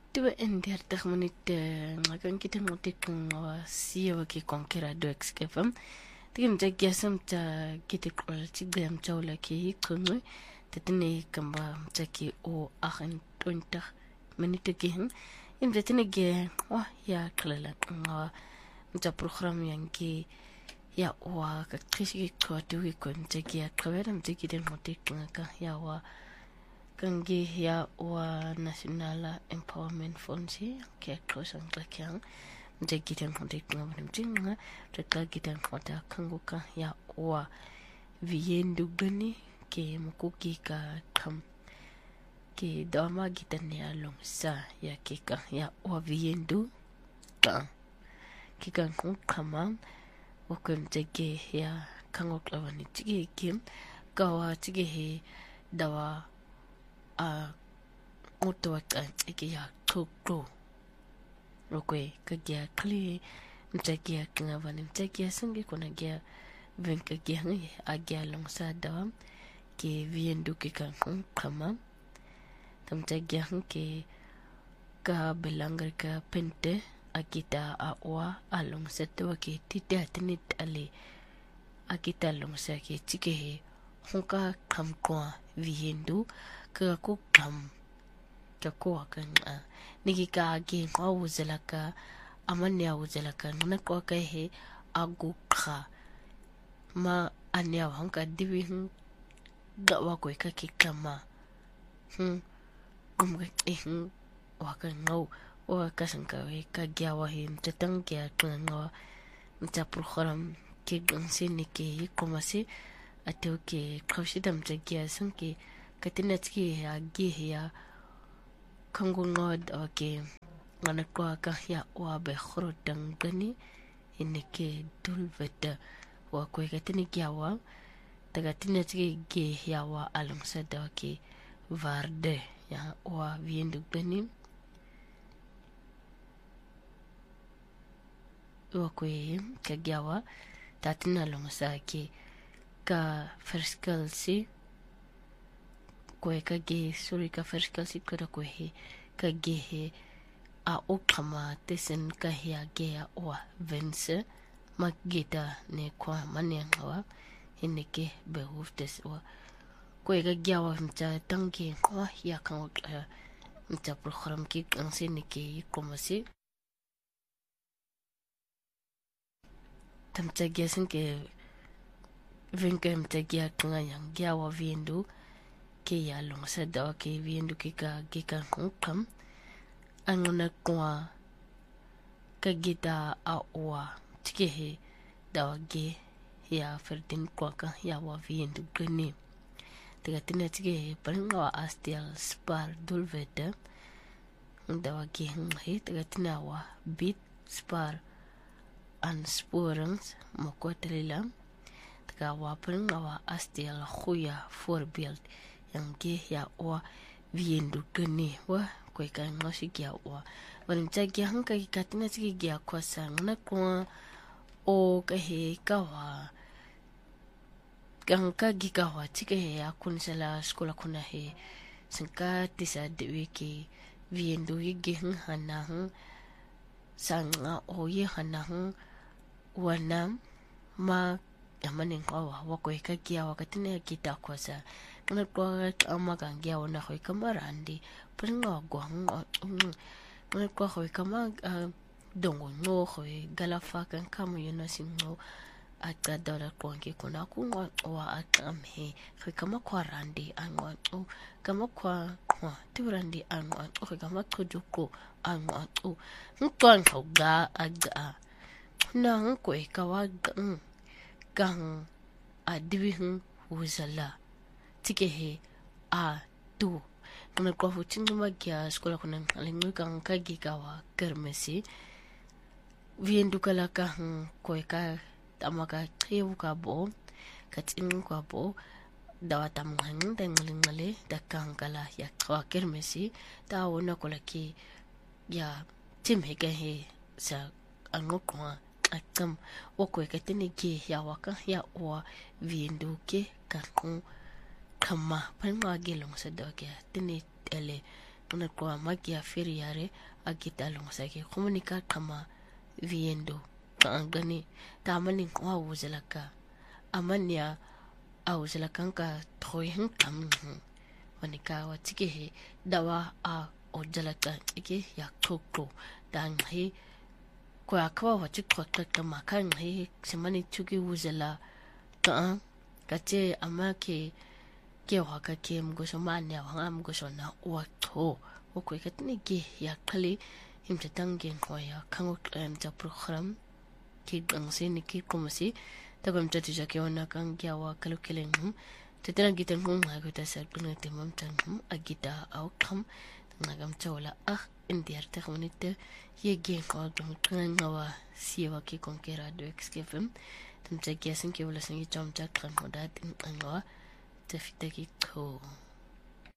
Tuwe en 30 minuten ngakan kita ngotik ngawa siya ki konkera do excavum. Tigim jagya samta kita kwal tigam chawla ki kunwe. Tatine kamba mtaki o ahan 20 minute gihin. Im tatine ge ya klala ngawa mta program yang ki ya wa ka krishi kwa tuwi kun jagya kwera mtaki den ngotik ngaka ya wa kangi ya wa National Empowerment Fund ke krosan klakyang de gitan kontek ngam tinga de ka gitan konta kanguka ya wa viendu gani ke mukuki ka kam ke dama gitan ya long sa ya ke ka ya wa viendu ka ke kan kama wakon jage ya kangok lawani tige kim kawa tige he dawa oto ka ya toko rokwe kagya kli mtakia ngavani mtakia sungi kuna gya venka gya ngi agya longsa dawam ke viendu ke kan kama tamtakia ke ka belangar ka pente akita awa alongsa to ke tita tinit ale akita longsa ke tike he honka kam kwa viendu ka ku kam ka ko kan niki ka ge kwa uzelaka amanya uzelaka na ko ka he agu kha ma anya hanka diwi da wa ko ka ki kama wa ka ngau wa ka sanka we ka gya wa he tatang gya ngwa mta program ke ganse niki komase atau ke kaushidam jagya sanke katina tiki ya gi ya kangu ngod oke ngana kwa ka ya wa be khro dangani ineke dulveta wa ko katini gyawa daga tina tiki gi ya wa alongsa da ke varde ya wa viendu gani wa ko ka gyawa tatina longsa ke ka firskal si kwe kage suri ka firskal si kura kwe kage he a okama tesen ka he age wa vense magita ne kwa mane ngawa hineke behuftes wa kwe kage wa mta tangi kwa ya kan mta program ki kanse neke komasi tamta gesin ke vinke mta gya kanga yang gya wa viendu ke ya longsa da ke viendu ke ka kam angona kwa ka gita a wa tike he da ge ya ferdin kwa ka ya wa viendu gani daga tina tike he paringa astial spar dulveta da ge he daga tina wa bit spar an sporings mokotrila daga wa paringa astial khuya voorbeeld yang ge ya wa viendu gani wa ko ka ngoshi gya wa wani tagi hanka ka tina tigi gya kwa sang na kwa o ka he ka wa ganka gi ka wa tike he ya kun sala skola kuna he sangka tisa de wiki viendu ge hanang sanga o ye hanang wana ma yamane kwa wa ko ka gya wa ka tina kita kwa sa na kwa amaga gya na khoi kamarandi pringa gwang na kwa khoi kama dongo no khoi galafa kan kam yuna singo ata dora kwangi kuna kunwa wa atam he khoi kama kwa randi anwa kama kwa turandi anwa khoi kama kujuko anwa nkwan khoga aga na ko ka wa gang adwi uzala tike he a tu kuna kwa fuchinga magya skola kuna lingu kang kagi kawa kermesi viendu kala ka ko ka tamaka triu ka bo katingu ka bo dawa tamang dengling da kang kala ya kwa kermesi ta wona kola ki ya tim he ka he sa angokwa akam wako ka tini ki ya waka ya wa viendu ke ka kama panwa gelong sa doge tini ele unaqwa maki afiri yare agita lungsake komunika kama viendo kaangani tamani kwa wuzalaka amanya awuzalakanka troyin kam wanika watike dawa a ojalaka ike ya toklo dan he kwa kwa watikwa kama kan he semani tuki wuzala ka kache amake ke waka ke mgosho manya wanga mgosho na wato okwe katni ke ya kali himtatangen kwa ya kango ta program ki gangse ni ki komasi tagom tati jake wana kan kya wa kalukelen tetran gitan hum ha ko ta sar kun temam tan agita outcome nagam chawla indiar ta khamunite ye gen ko dum kan ngawa siwa ki konkera do xkfm tum tsakia sin ke wala sin cham chak kan hodat in ngawa tafitaki ko